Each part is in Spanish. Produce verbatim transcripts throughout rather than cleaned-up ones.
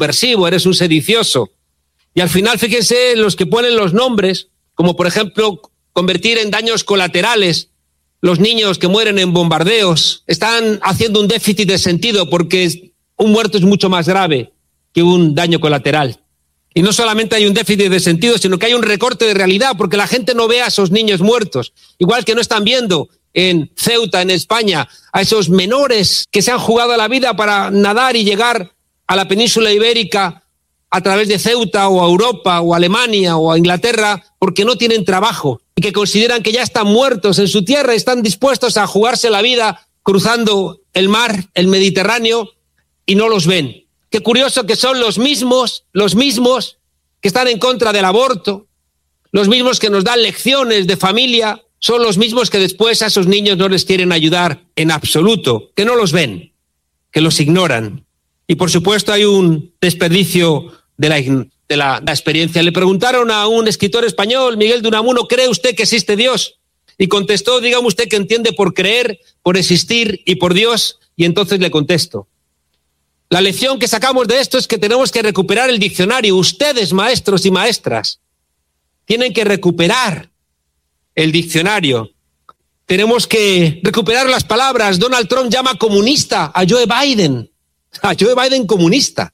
subversivo, eres un sedicioso. Y al final, fíjense los que ponen los nombres, como por ejemplo, convertir en daños colaterales los niños que mueren en bombardeos. Están haciendo un déficit de sentido porque un muerto es mucho más grave que un daño colateral. Y no solamente hay un déficit de sentido, sino que hay un recorte de realidad, porque la gente no ve a esos niños muertos. Igual que no están viendo en Ceuta, en España, a esos menores que se han jugado la vida para nadar y llegar a la península ibérica a través de Ceuta o a Europa o a Alemania o a Inglaterra, porque no tienen trabajo y que consideran que ya están muertos en su tierra y están dispuestos a jugarse la vida cruzando el mar, el Mediterráneo, y no los ven. Qué curioso que son los mismos, los mismos que están en contra del aborto, los mismos que nos dan lecciones de familia, son los mismos que después a esos niños no les quieren ayudar en absoluto, que no los ven, que los ignoran. Y por supuesto hay un desperdicio de la, de la, la experiencia. Le preguntaron a un escritor español, Miguel de Unamuno, ¿cree usted que existe Dios? Y contestó, dígame usted qué entiende por creer, por existir y por Dios. Y entonces le contesto. La lección que sacamos de esto es que tenemos que recuperar el diccionario. Ustedes, maestros y maestras, tienen que recuperar el diccionario. Tenemos que recuperar las palabras. Donald Trump llama comunista a Joe Biden, a Joe Biden comunista.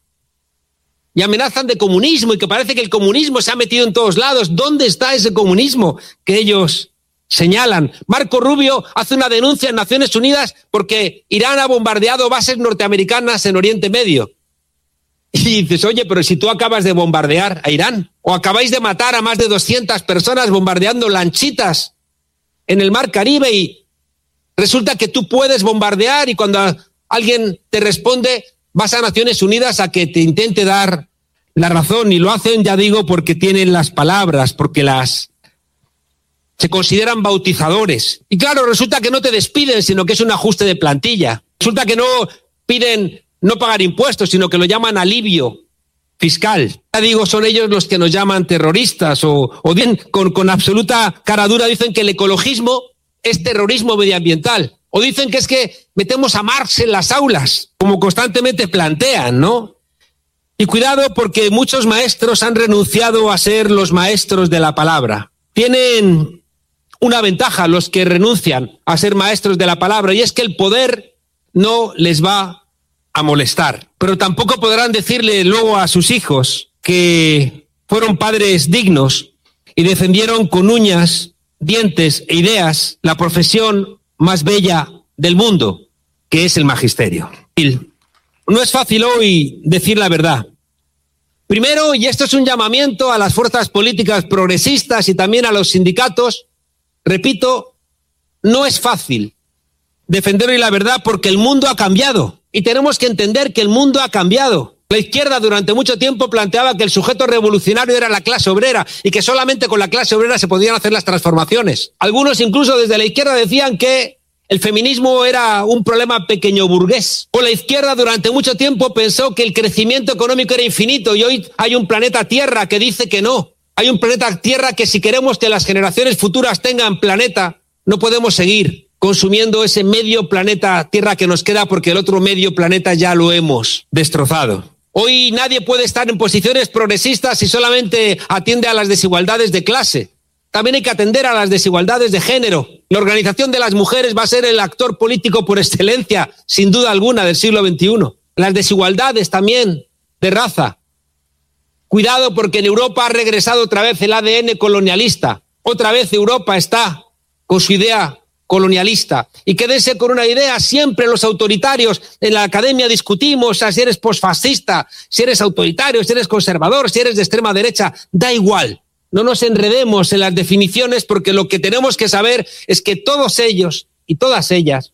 Y amenazan de comunismo y que parece que el comunismo se ha metido en todos lados. ¿Dónde está ese comunismo que ellos señalan? Marco Rubio hace una denuncia en Naciones Unidas porque Irán ha bombardeado bases norteamericanas en Oriente Medio. Y dices, oye, pero si tú acabas de bombardear a Irán, o acabáis de matar a más de doscientas personas bombardeando lanchitas en el Mar Caribe, y resulta que tú puedes bombardear, y cuando alguien te responde, vas a Naciones Unidas a que te intente dar la razón, y lo hacen, ya digo, porque tienen las palabras, porque las se consideran bautizadores. Y claro, resulta que no te despiden, sino que es un ajuste de plantilla. Resulta que no piden no pagar impuestos, sino que lo llaman alivio fiscal. Ya digo, son ellos los que nos llaman terroristas, o, o bien con, con absoluta cara dura dicen que el ecologismo es terrorismo medioambiental. O dicen que es que metemos a Marx en las aulas, como constantemente plantean, ¿no? Y cuidado, porque muchos maestros han renunciado a ser los maestros de la palabra. Tienen una ventaja los que renuncian a ser maestros de la palabra, y es que el poder no les va a molestar. Pero tampoco podrán decirle luego a sus hijos que fueron padres dignos y defendieron con uñas, dientes e ideas la profesión más bella del mundo, que es el magisterio. No es fácil hoy decir la verdad. Primero, y esto es un llamamiento a las fuerzas políticas progresistas y también a los sindicatos, repito, no es fácil defender hoy la verdad porque el mundo ha cambiado y tenemos que entender que el mundo ha cambiado. La izquierda durante mucho tiempo planteaba que el sujeto revolucionario era la clase obrera y que solamente con la clase obrera se podían hacer las transformaciones. Algunos incluso desde la izquierda decían que el feminismo era un problema pequeño burgués. O la izquierda durante mucho tiempo pensó que el crecimiento económico era infinito y hoy hay un planeta Tierra que dice que no. Hay un planeta Tierra que si queremos que las generaciones futuras tengan planeta, no podemos seguir consumiendo ese medio planeta Tierra que nos queda porque el otro medio planeta ya lo hemos destrozado. Hoy nadie puede estar en posiciones progresistas si solamente atiende a las desigualdades de clase. También hay que atender a las desigualdades de género. La organización de las mujeres va a ser el actor político por excelencia, sin duda alguna, del siglo veintiuno. Las desigualdades también de raza. Cuidado, porque en Europa ha regresado otra vez el A D N colonialista. Otra vez Europa está con su idea colonialista. Y quédense con una idea, siempre los autoritarios en la academia discutimos si eres posfascista, si eres autoritario, si eres conservador, si eres de extrema derecha, da igual. No nos enredemos en las definiciones porque lo que tenemos que saber es que todos ellos y todas ellas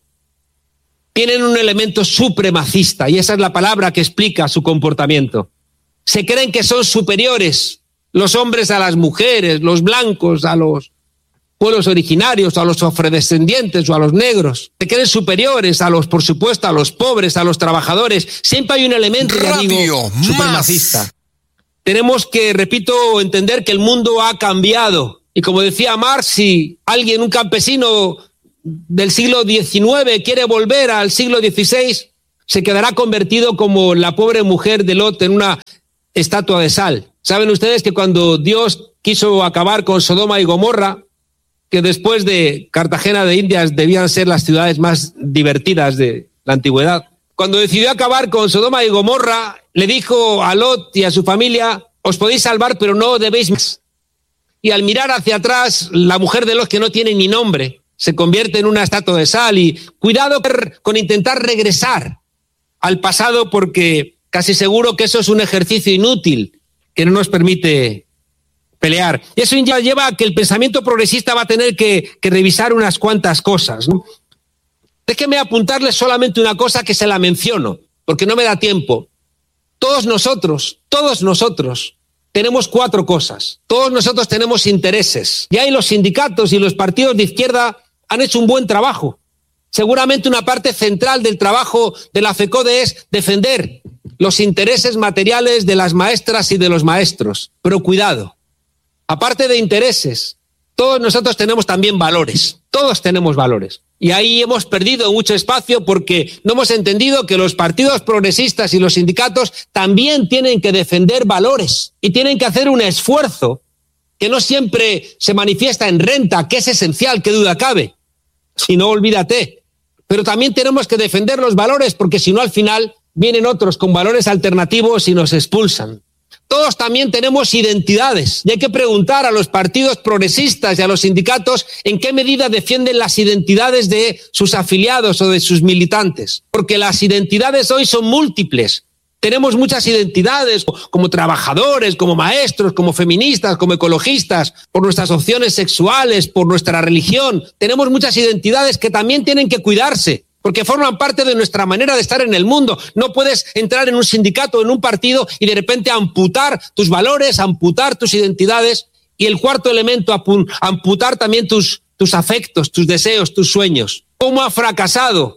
tienen un elemento supremacista y esa es la palabra que explica su comportamiento. Se creen que son superiores los hombres a las mujeres, los blancos a los pueblos originarios, a los afrodescendientes o a los negros. Se creen superiores a los, por supuesto, a los pobres, a los trabajadores. Siempre hay un elemento, ya digo, supremacista. Tenemos que, repito, entender que el mundo ha cambiado. Y como decía Marx, si alguien, un campesino del siglo diecinueve, quiere volver al siglo dieciséis, se quedará convertido como la pobre mujer de Lot en una estatua de sal. Saben ustedes que cuando Dios quiso acabar con Sodoma y Gomorra, que después de Cartagena de Indias debían ser las ciudades más divertidas de la antigüedad, cuando decidió acabar con Sodoma y Gomorra, le dijo a Lot y a su familia: os podéis salvar, pero no debéis más. Y al mirar hacia atrás, la mujer de Lot, que no tiene ni nombre, se convierte en una estatua de sal. Y cuidado con intentar regresar al pasado, porque casi seguro que eso es un ejercicio inútil que no nos permite pelear. Y eso lleva a que el pensamiento progresista va a tener que, que revisar unas cuantas cosas, ¿no? Déjeme apuntarles solamente una cosa que se la menciono, porque no me da tiempo. Todos nosotros, todos nosotros tenemos cuatro cosas. Todos nosotros tenemos intereses. Y ahí los sindicatos y los partidos de izquierda han hecho un buen trabajo. Seguramente una parte central del trabajo de la FECODE es defender los intereses materiales de las maestras y de los maestros. Pero cuidado, aparte de intereses, todos nosotros tenemos también valores. Todos tenemos valores. Y ahí hemos perdido mucho espacio porque no hemos entendido que los partidos progresistas y los sindicatos también tienen que defender valores y tienen que hacer un esfuerzo que no siempre se manifiesta en renta, que es esencial, qué duda cabe. Si no, olvídate. Pero también tenemos que defender los valores, porque si no, al final vienen otros con valores alternativos y nos expulsan. Todos también tenemos identidades y hay que preguntar a los partidos progresistas y a los sindicatos en qué medida defienden las identidades de sus afiliados o de sus militantes. Porque las identidades hoy son múltiples. Tenemos muchas identidades como trabajadores, como maestros, como feministas, como ecologistas, por nuestras opciones sexuales, por nuestra religión. Tenemos muchas identidades que también tienen que cuidarse, porque forman parte de nuestra manera de estar en el mundo. No puedes entrar en un sindicato o en un partido y de repente amputar tus valores, amputar tus identidades. Y el cuarto elemento, amputar también tus, tus afectos, tus deseos, tus sueños. ¿Cómo ha fracasado,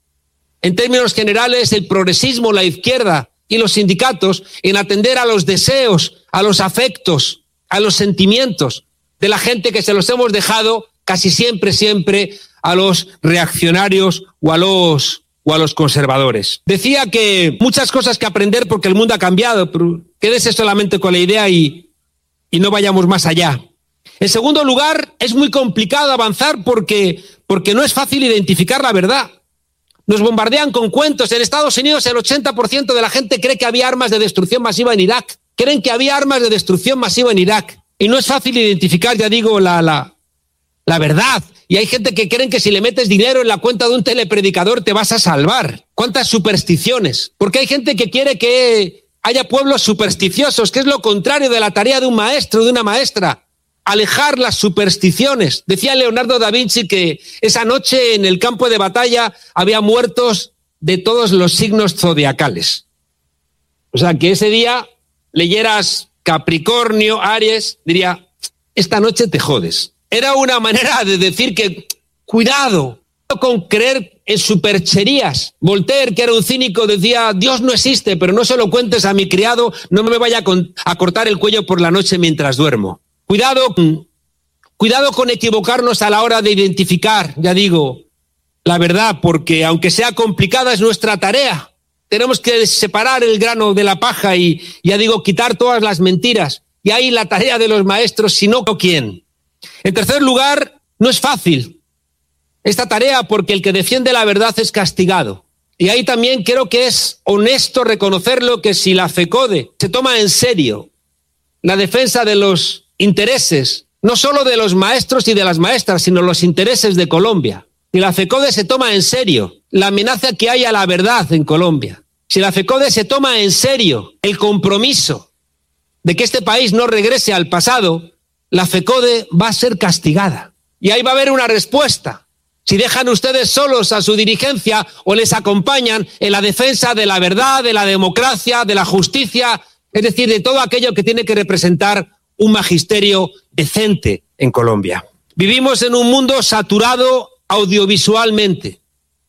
en términos generales, el progresismo, la izquierda y los sindicatos en atender a los deseos, a los afectos, a los sentimientos de la gente que se los hemos dejado casi siempre, siempre a los reaccionarios o a los, o a los conservadores? Decía que muchas cosas que aprender porque el mundo ha cambiado, pero quédese solamente con la idea y, y no vayamos más allá. En segundo lugar, es muy complicado avanzar porque, porque no es fácil identificar la verdad. Nos bombardean con cuentos. En Estados Unidos el ochenta por ciento de la gente cree que había armas de destrucción masiva en Irak. Creen que había armas de destrucción masiva en Irak. Y no es fácil identificar, ya digo, la, la, la verdad. Y hay gente que creen que si le metes dinero en la cuenta de un telepredicador te vas a salvar. ¿Cuántas supersticiones? Porque hay gente que quiere que haya pueblos supersticiosos, que es lo contrario de la tarea de un maestro, de una maestra. Alejar las supersticiones. Decía Leonardo da Vinci que esa noche en el campo de batalla había muertos de todos los signos zodiacales. O sea, que ese día leyeras Capricornio, Aries, diría, esta noche te jodes. Era una manera de decir que, cuidado con creer en supercherías. Voltaire, que era un cínico, decía, Dios no existe, pero no se lo cuentes a mi criado, no me vaya a cortar el cuello por la noche mientras duermo. Cuidado, cuidado con equivocarnos a la hora de identificar, ya digo, la verdad, porque aunque sea complicada es nuestra tarea. Tenemos que separar el grano de la paja y, ya digo, quitar todas las mentiras. Y ahí la tarea de los maestros, si no, ¿quién? En tercer lugar, no es fácil esta tarea porque el que defiende la verdad es castigado. Y ahí también creo que es honesto reconocerlo, que si la FECODE se toma en serio la defensa de los intereses, no solo de los maestros y de las maestras, sino los intereses de Colombia. Si la FECODE se toma en serio la amenaza que hay a la verdad en Colombia, si la FECODE se toma en serio el compromiso de que este país no regrese al pasado, la FECODE va a ser castigada. Y ahí va a haber una respuesta. Si dejan ustedes solos a su dirigencia o les acompañan en la defensa de la verdad, de la democracia, de la justicia, es decir, de todo aquello que tiene que representar un magisterio decente en Colombia. Vivimos en un mundo saturado audiovisualmente.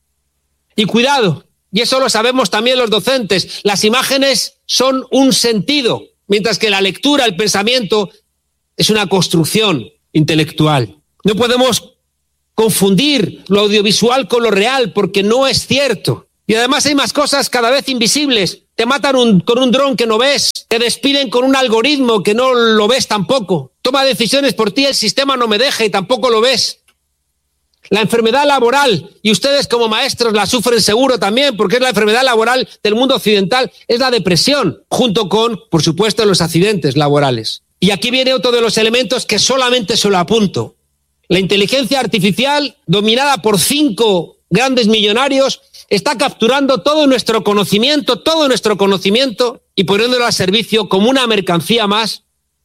Y cuidado, y eso lo sabemos también los docentes, las imágenes son un sentido, mientras que la lectura, el pensamiento, es una construcción intelectual. No podemos confundir lo audiovisual con lo real, porque no es cierto. Y además hay más cosas cada vez invisibles. Te matan un, con un dron que no ves, te despiden con un algoritmo que no lo ves tampoco. Toma decisiones por ti, el sistema no me deja y tampoco lo ves. La enfermedad laboral, y ustedes como maestros la sufren seguro también, porque es la enfermedad laboral del mundo occidental, es la depresión, junto con, por supuesto, los accidentes laborales. Y aquí viene otro de los elementos que solamente se lo apunto. La inteligencia artificial, dominada por cinco grandes millonarios, está capturando todo nuestro conocimiento, todo nuestro conocimiento y poniéndolo al servicio como una mercancía más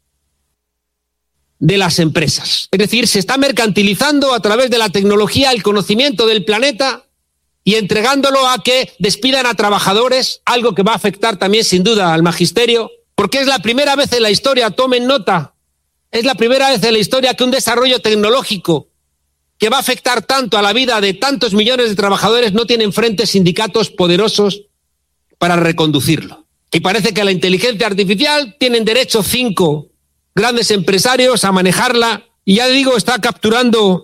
de las empresas. Es decir, se está mercantilizando a través de la tecnología el conocimiento del planeta y entregándolo a que despidan a trabajadores, algo que va a afectar también sin duda al magisterio, porque es la primera vez en la historia, tomen nota, es la primera vez en la historia que un desarrollo tecnológico que va a afectar tanto a la vida de tantos millones de trabajadores no tiene enfrente sindicatos poderosos para reconducirlo. Y parece que a la inteligencia artificial tienen derecho cinco grandes empresarios a manejarla y ya digo, está capturando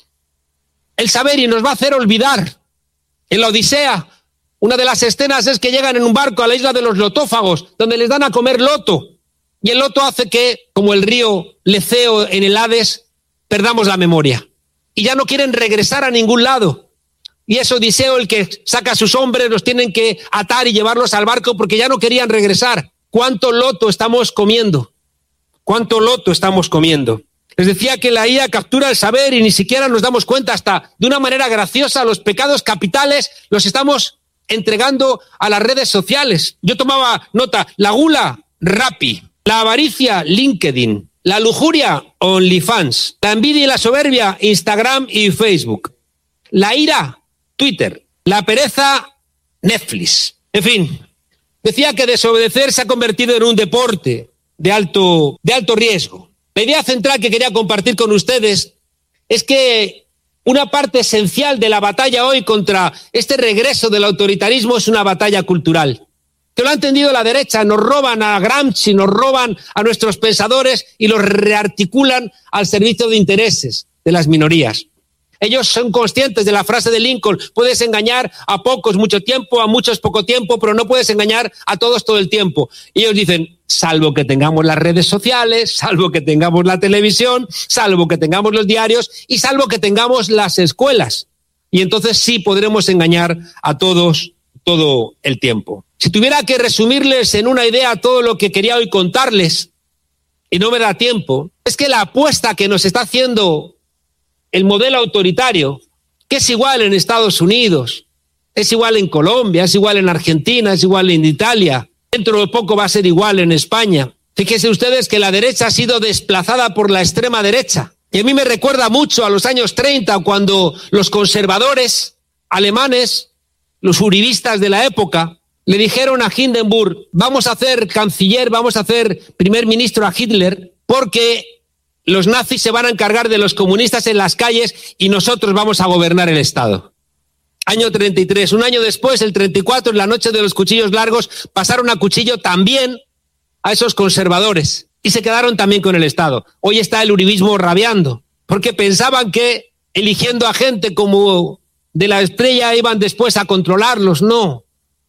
el saber y nos va a hacer olvidar. En la Odisea, una de las escenas es que llegan en un barco a la isla de los lotófagos, donde les dan a comer loto. Y el loto hace que, como el río Leceo en el Hades, perdamos la memoria. Y ya no quieren regresar a ningún lado. Y es Odiseo el que saca a sus hombres, los tienen que atar y llevarlos al barco porque ya no querían regresar. ¿Cuánto loto estamos comiendo? ¿Cuánto loto estamos comiendo? Les decía que la I A captura el saber y ni siquiera nos damos cuenta, hasta de una manera graciosa, los pecados capitales los estamos entregando a las redes sociales. Yo tomaba nota, la gula, Rappi, la avaricia, LinkedIn, la lujuria, OnlyFans, la envidia y la soberbia, Instagram y Facebook, la ira, Twitter, la pereza, Netflix. En fin, decía que desobedecer se ha convertido en un deporte de alto, de alto riesgo. La idea central que quería compartir con ustedes es que una parte esencial de la batalla hoy contra este regreso del autoritarismo es una batalla cultural. Que lo ha entendido la derecha, nos roban a Gramsci, nos roban a nuestros pensadores y los rearticulan al servicio de intereses de las minorías. Ellos son conscientes de la frase de Lincoln, puedes engañar a pocos mucho tiempo, a muchos poco tiempo, pero no puedes engañar a todos todo el tiempo. Y ellos dicen, salvo que tengamos las redes sociales, salvo que tengamos la televisión, salvo que tengamos los diarios y salvo que tengamos las escuelas. Y entonces sí podremos engañar a todos todo el tiempo. Si tuviera que resumirles en una idea todo lo que quería hoy contarles, y no me da tiempo, es que la apuesta que nos está haciendo el modelo autoritario, que es igual en Estados Unidos, es igual en Colombia, es igual en Argentina, es igual en Italia, dentro de poco va a ser igual en España. Fíjense ustedes que la derecha ha sido desplazada por la extrema derecha. Y a mí me recuerda mucho a los años treinta, cuando los conservadores alemanes, los uribistas de la época, le dijeron a Hindenburg, vamos a hacer canciller, vamos a hacer primer ministro a Hitler, porque los nazis se van a encargar de los comunistas en las calles y nosotros vamos a gobernar el Estado. Año treinta y tres. Un año después, el treinta y cuatro, en la noche de los cuchillos largos, pasaron a cuchillo también a esos conservadores y se quedaron también con el Estado. Hoy está el uribismo rabiando, porque pensaban que eligiendo a gente como de la estrella iban después a controlarlos. No.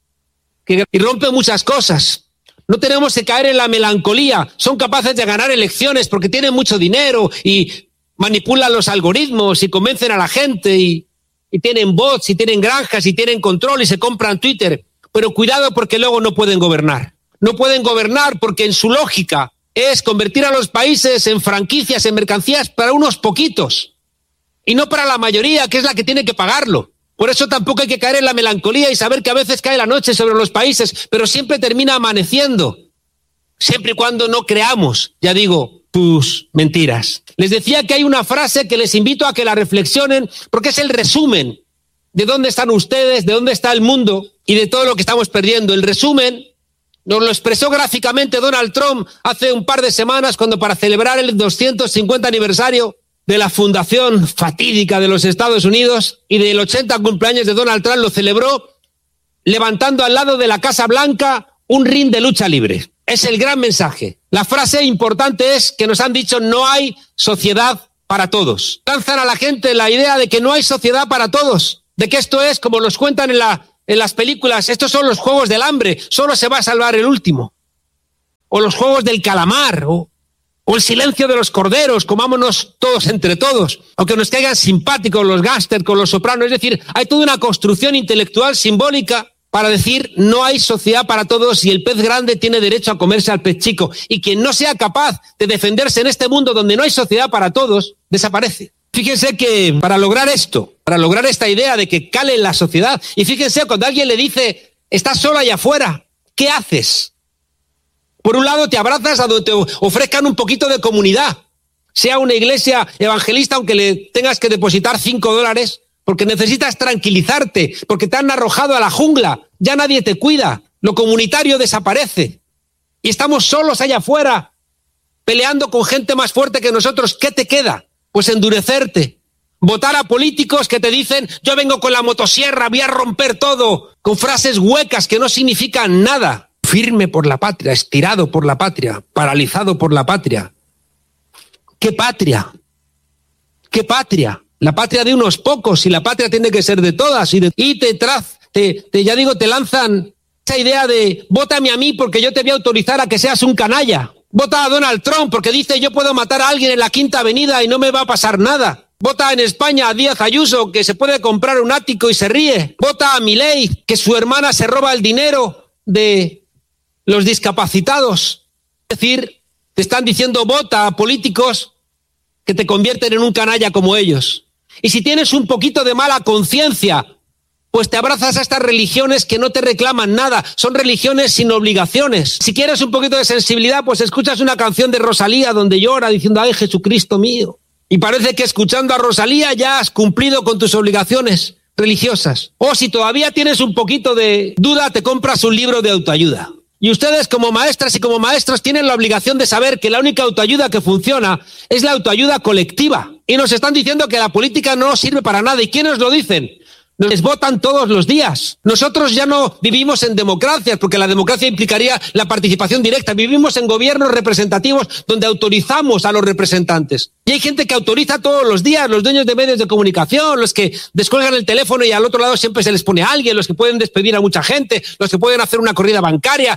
Que, y rompe muchas cosas. No tenemos que caer en la melancolía. Son capaces de ganar elecciones porque tienen mucho dinero y manipulan los algoritmos y convencen a la gente y, y tienen bots y tienen granjas y tienen control y se compran Twitter. Pero cuidado porque luego no pueden gobernar. No pueden gobernar porque en su lógica es convertir a los países en franquicias, en mercancías para unos poquitos y no para la mayoría, que es la que tiene que pagarlo. Por eso tampoco hay que caer en la melancolía y saber que a veces cae la noche sobre los países, pero siempre termina amaneciendo, siempre y cuando no creamos, ya digo, tus mentiras. Les decía que hay una frase que les invito a que la reflexionen, porque es el resumen de dónde están ustedes, de dónde está el mundo y de todo lo que estamos perdiendo. El resumen nos lo expresó gráficamente Donald Trump hace un par de semanas, cuando para celebrar el doscientos cincuenta aniversario de la fundación fatídica de los Estados Unidos y del ochenta cumpleaños de Donald Trump, lo celebró levantando al lado de la Casa Blanca un ring de lucha libre. Es el gran mensaje. La frase importante es que nos han dicho no hay sociedad para todos. Lanzan a la gente la idea de que no hay sociedad para todos, de que esto es como nos cuentan en la en las películas, estos son los juegos del hambre, solo se va a salvar el último. O los juegos del calamar, o, o el silencio de los corderos, comámonos todos entre todos, aunque nos caigan simpáticos los gángsters con los sopranos. Es decir, hay toda una construcción intelectual simbólica para decir no hay sociedad para todos y el pez grande tiene derecho a comerse al pez chico. Y quien no sea capaz de defenderse en este mundo donde no hay sociedad para todos, desaparece. Fíjense que para lograr esto, para lograr esta idea de que cale en la sociedad, y fíjense cuando alguien le dice, estás sola allá afuera, ¿qué haces? Por un lado te abrazas a donde te ofrezcan un poquito de comunidad, sea una iglesia evangelista, aunque le tengas que depositar cinco dólares, porque necesitas tranquilizarte, porque te han arrojado a la jungla, ya nadie te cuida, lo comunitario desaparece, y estamos solos allá afuera, peleando con gente más fuerte que nosotros. ¿Qué te queda? Pues endurecerte, votar a políticos que te dicen yo vengo con la motosierra, voy a romper todo, con frases huecas que no significan nada. Firme por la patria, estirado por la patria, paralizado por la patria. ¿Qué patria? ¿Qué patria? La patria de unos pocos, y la patria tiene que ser de todas. Y, de, y te, traz, te, te, ya digo, te lanzan esa idea de vótame a mí porque yo te voy a autorizar a que seas un canalla. Vota a Donald Trump porque dice yo puedo matar a alguien en la Quinta Avenida y no me va a pasar nada. Vota en España a Díaz Ayuso, que se puede comprar un ático y se ríe. Vota a Milei, que su hermana se roba el dinero de los discapacitados. Es decir, te están diciendo vota a políticos que te convierten en un canalla como ellos. Y si tienes un poquito de mala conciencia, pues te abrazas a estas religiones que no te reclaman nada, son religiones sin obligaciones. Si quieres un poquito de sensibilidad, pues escuchas una canción de Rosalía donde llora diciendo ¡ay, Jesucristo mío! Y parece que escuchando a Rosalía ya has cumplido con tus obligaciones religiosas. O si todavía tienes un poquito de duda, te compras un libro de autoayuda. Y ustedes como maestras y como maestros tienen la obligación de saber que la única autoayuda que funciona es la autoayuda colectiva. Y nos están diciendo que la política no sirve para nada. ¿Y quiénes lo dicen? Nos votan todos los días. Nosotros ya no vivimos en democracias, porque la democracia implicaría la participación directa. Vivimos en gobiernos representativos donde autorizamos a los representantes. Y hay gente que autoriza todos los días, los dueños de medios de comunicación, los que descuelgan el teléfono y al otro lado siempre se les pone a alguien, los que pueden despedir a mucha gente, los que pueden hacer una corrida bancaria,